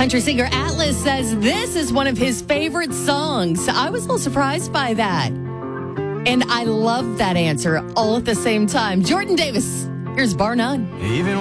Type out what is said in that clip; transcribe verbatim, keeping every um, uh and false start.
Country singer Atlas says this is one of his favorite songs. I was a little surprised by that. And I love that answer all at the same time. Jordan Davis, here's Bar None. Even